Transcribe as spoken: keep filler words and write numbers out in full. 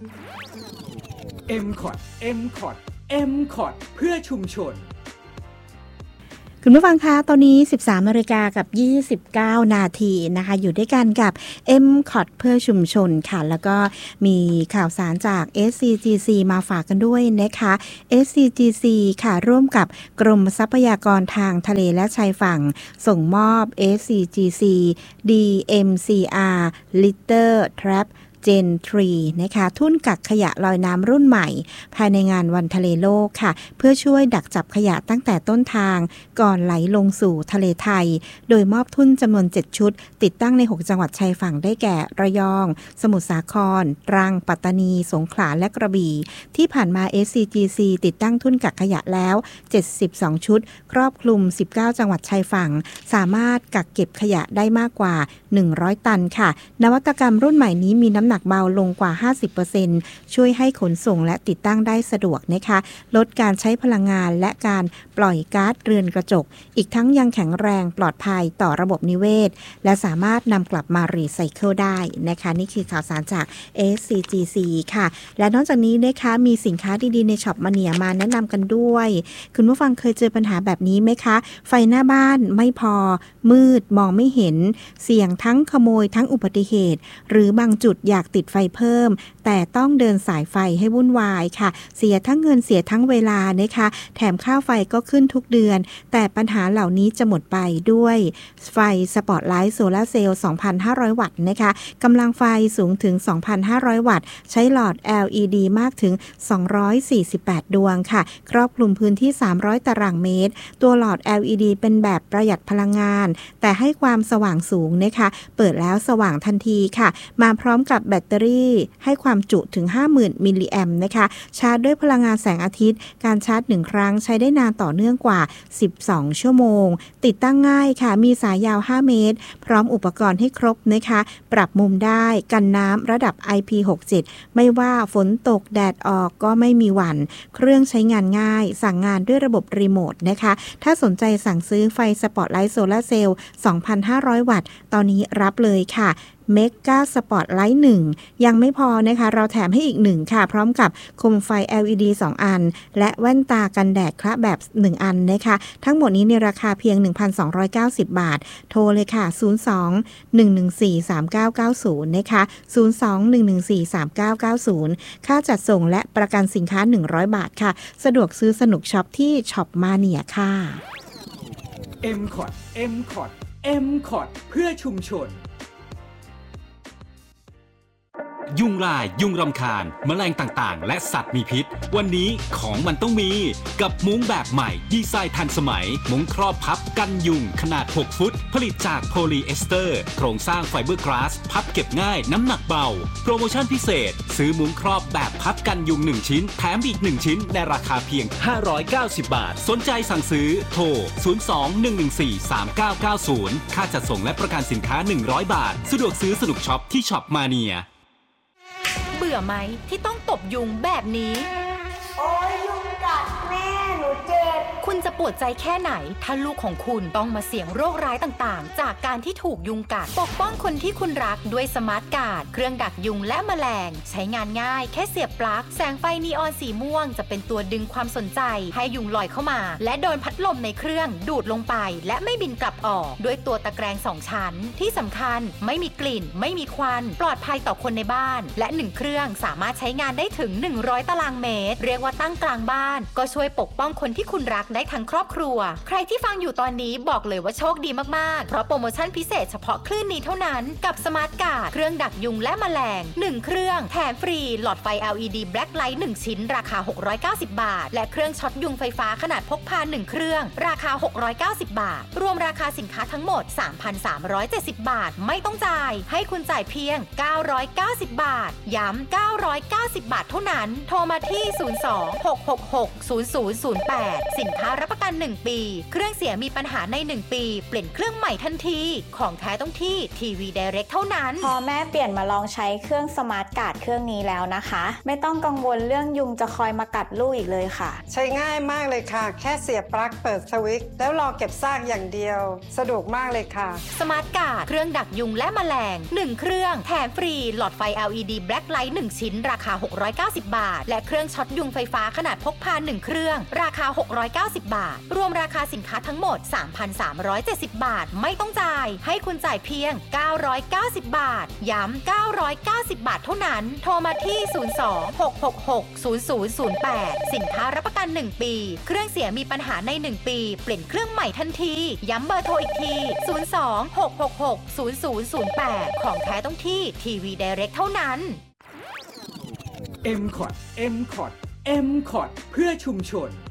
เอ็ม ซี โอ ที เอ็ม ซี โอ ที เอ็ม ซี โอ ที เพื่อชุมชนคุณผู้ฟังคะตอนนี้ สิบสามนาฬิกากับยี่สิบเก้านาทีนะคะอยู่ด้วยกันกับ เอ็ม ซี โอ ที เพื่อชุมชนค่ะแล้วก็มีข่าวสารจาก เอส ซี จี ซี มาฝากกันด้วยนะคะ เอส ซี จี ซี ค่ะร่วมกับกรมทรัพยากรทางทะเลและชายฝั่งส่งมอบ เอส ซี จี ซี ดี เอ็ม ซี อาร์ Litter Trapเจน ทรี นะคะทุ่นกักขยะลอยน้ำรุ่นใหม่ภายในงานวันทะเลโลกค่ะเพื่อช่วยดักจับขยะตั้งแต่ต้นทางก่อนไหลลงสู่ทะเลไทยโดยมอบทุนจำนวนเจ็ดชุดติดตั้งในหกจังหวัดชายฝั่งได้แก่ระยองสมุทรสาครตรังปัตตานีสงขลาและกระบี่ที่ผ่านมา เอส ซี จี ซี ติดตั้งทุ่นกักขยะแล้วเจ็ดสิบสองชุดครอบคลุมสิบเก้าจังหวัดชายฝั่งสามารถกักเก็บขยะได้มากกว่าหนึ่งร้อยตันค่ะนวัตกรรมรุ่นใหม่นี้มีน้ำหนักเบาลงกว่า ห้าสิบเปอร์เซ็นต์ ช่วยให้ขนส่งและติดตั้งได้สะดวกนะคะลดการใช้พลังงานและการปล่อยก๊าซเรือนกระจกอีกทั้งยังแข็งแรงปลอดภัยต่อระบบนิเวศและสามารถนำกลับมารีไซเคิลได้นะคะนี่คือข่าวสารจาก เอส ซี จี ซี ค่ะและนอกจากนี้นะคะมีสินค้าดีๆในช็อปมาเนียมาแนะนำกันด้วยคุณผู้ฟังเคยเจอปัญหาแบบนี้ไหมคะไฟหน้าบ้านไม่พอมืดมองไม่เห็นเสี่ยงทั้งขโมยทั้งอุบัติเหตุหรือบางจุดอยากติดไฟเพิ่มแต่ต้องเดินสายไฟให้วุ่นวายค่ะเสียทั้งเงินเสียทั้งเวลานะคะแถมค่าไฟก็ขึ้นทุกเดือนแต่ปัญหาเหล่านี้จะหมดไปด้วยไฟสปอตไลท์โซลาร์เซลล์ สองพันห้าร้อย วัตต์นะคะกำลังไฟสูงถึง สองพันห้าร้อย วัตต์ใช้หลอด แอล อี ดี มากถึงสองร้อยสี่สิบแปดดวงค่ะครอบคลุมพื้นที่สามร้อยตารางเมตรตัวหลอด แอล อี ดี เป็นแบบประหยัดพลังงานแต่ให้ความสว่างสูงนะคะเปิดแล้วสว่างทันทีค่ะมาพร้อมกับแบตเตอรี่ให้ความจุถึง ห้าหมื่น มิลลิแอมป์นะคะชาร์จด้วยพลังงานแสงอาทิตย์การชาร์จหนึ่งครั้งใช้ได้นานต่อเนื่องกว่าสิบสองชั่วโมงติดตั้งง่ายค่ะมีสายยาวห้าเมตรพร้อมอุปกรณ์ให้ครบนะคะปรับมุมได้กันน้ำระดับ ไอ พี หกสิบเจ็ด ไม่ว่าฝนตกแดดออกก็ไม่มีหวั่นเครื่องใช้งานง่ายสั่งงานด้วยระบบรีโมทนะคะถ้าสนใจสั่งซื้อไฟสปอตไลท์โซลาร์เซลล์ สองพันห้าร้อย วัตต์ตอนนี้รับเลยค่ะเมกาสปอตไลท์หนึ่งยังไม่พอนะคะเราแถมให้อีกหนึ่งค่ะพร้อมกับโคมไฟ แอล อี ดี สองอันและแว่นตากันแดดคละแบบหนึ่งอันนะคะทั้งหมดนี้ในราคาเพียง หนึ่งพันสองร้อยเก้าสิบ บาทโทรเลยค่ะศูนย์ สอง หนึ่ง หนึ่ง สี่ สาม เก้า เก้า ศูนย์นะคะศูนย์ สอง หนึ่ง หนึ่ง สี่ สาม เก้า เก้า ศูนย์ค่าจัดส่งและประกันสินค้าหนึ่งร้อยบาทค่ะสะดวกซื้อสนุกช็อปที่ช็อปมาเนียค่ะเอ็ม ซี โอ ที เอ็ม ซี โอ ที เอ็ม ซี โอ ที เพื่อชุมชนยุงลายยุงรำคาญแมลงต่างๆและสัตว์มีพิษวันนี้ของมันต้องมีกับมุ้งแบบใหม่ดีไซน์ทันสมัยมุ้งครอบพับกันยุงขนาดหกฟุตผลิตจากโพลีเอสเตอร์โครงสร้างไฟเบอร์กลาสพับเก็บง่ายน้ำหนักเบาโปรโมชั่นพิเศษซื้อมุ้งครอบแบบพับกันยุงหนึ่งชิ้นแถมอีกหนึ่งชิ้นในราคาเพียงห้าร้อยเก้าสิบบาทสนใจสั่งซื้อโทรศูนย์ สอง หนึ่ง หนึ่ง สี่ สาม เก้า เก้า ศูนย์ค่าจัดส่งและประกันสินค้าหนึ่งร้อยบาทสะดวกซื้อสนุกช็อปที่ช็อปมาเนียเบื่อไหมที่ต้องตบยุงแบบนี้โอ้ยยุงกัดแม่หนูเจ็บคุณจะปวดใจแค่ไหนถ้าลูกของคุณต้องมาเสี่ยงโรคร้ายต่างๆจากการที่ถูกยุงกัดปกป้องคนที่คุณรักด้วยสมาร์ทการ์ดเครื่องดักยุงและแมลงใช้งานง่ายแค่เสียบปลั๊กแสงไฟนีออนสีม่วงจะเป็นตัวดึงความสนใจให้ยุงลอยเข้ามาและโดนพัดลมในเครื่องดูดลงไปและไม่บินกลับออกด้วยตัวตะแกรงสองชั้นที่สำคัญไม่มีกลิ่นไม่มีควันปลอดภัยต่อคนในบ้านและหนึ่งเครื่องสามารถใช้งานได้ถึงหนึ่งร้อยตารางเมตรเรียกว่าตั้งกลางบ้านก็ช่วยปกป้องคนที่คุณรักได้ทั้งครอบครัวใครที่ฟังอยู่ตอนนี้บอกเลยว่าโชคดีมากๆเพราะโปรโมชั่นพิเศษเฉพาะคลื่นนี้เท่านั้นกับสมาร์ทการ์ดเครื่องดักยุงและแมลงหนึ่งเครื่องแถมฟรีหลอดไฟ แอล อี ดี Black Light หนึ่งชิ้นราคาหกร้อยเก้าสิบบาทและเครื่องช็อตยุงไฟฟ้าขนาดพกพาหนึ่งเครื่องราคาหกร้อยเก้าสิบบาทรวมราคาสินค้าทั้งหมด สามพันสามร้อยเจ็ดสิบ บาทไม่ต้องจ่ายให้คุณจ่ายเพียงเก้าร้อยเก้าสิบบาทย้ำเก้าร้อยเก้าสิบบาทเท่านั้นโทรมาที่ศูนย์ สอง หก หก หก ศูนย์ ศูนย์ ศูนย์ แปดสินค้ารับประกันหนึ่งปีเครื่องเสียมีปัญหาในหนึ่งปีเปลี่ยนเครื่องใหม่ทันทีของแท้ต้องที่ทีวี Direct เท่านั้นพอแม่เปลี่ยนมาลองใช้เครื่องสมาร์ทการ์ดเครื่องนี้แล้วนะคะไม่ต้องกังวลเรื่องยุงจะคอยมากัดลูกอีกเลยค่ะใช้ง่ายมากเลยค่ะแค่เสียบปลั๊กเปิดสวิตช์แล้วรอเก็บซากอย่างเดียวสะดวกมากเลยค่ะสมาร์ทการ์ดเครื่องดักยุงและแมลงหนึ่งเครื่องแถมฟรีหลอดไฟ แอล อี ดี Black Light หนึ่งชิ้นราคาหกร้อยเก้าสิบบาทและเครื่องช็อตยุงไฟฟ้าขนาดพกพาหนึ่งเครื่องราคาหกร้อยเก้าสิบบาทรวมราคาสินค้าทั้งหมด สามพันสามร้อยเจ็ดสิบบาทไม่ต้องจ่ายให้คุณจ่ายเพียงเก้าร้อยเก้าสิบบาทย้ำเก้าร้อยเก้าสิบบาทเท่านั้นโทรมาที่ศูนย์ สอง หก หก หก ศูนย์ ศูนย์ ศูนย์ แปดสินค้ารับประกันหนึ่งปีเครื่องเสียมีปัญหาในหนึ่งปีเปลี่ยนเครื่องใหม่ทันทีย้ำเบอร์โทรอีกทีศูนย์ สอง หก หก หก ศูนย์ ศูนย์ ศูนย์ แปดของแท้ต้องที่ทีวี Direct เท่านั้นเอ็ม คอท เอ็ม คอท เอ็ม คอท เพื่อชุมชน